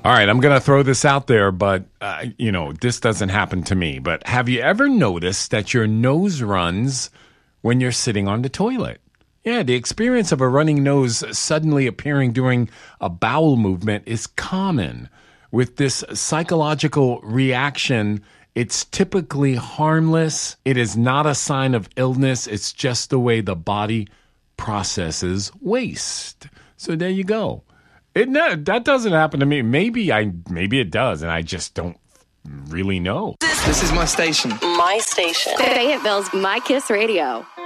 All right, I'm going to throw this out there, but, this doesn't happen to me. But have you ever noticed that your nose runs when you're sitting on the toilet? Yeah, the experience of a running nose suddenly appearing during a bowel movement is common. With this psychological reaction, it's typically harmless. It is not a sign of illness. It's just the way the body processes waste. So there you go. That doesn't happen to me. Maybe it does, and I just don't really know. This is my station. My station. Fayetteville's My Kiss Radio.